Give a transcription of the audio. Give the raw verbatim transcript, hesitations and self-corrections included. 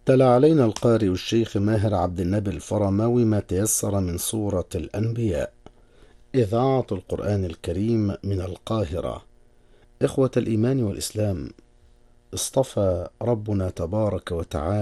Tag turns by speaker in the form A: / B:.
A: تلا علينا القارئ الشيخ ماهر عبد النبي الفرماوي ما تيسر من سورة الأنبياء، إذاعة القرآن الكريم من القاهرة. إخوة الإيمان والإسلام، اصطفى ربنا تبارك وتعالى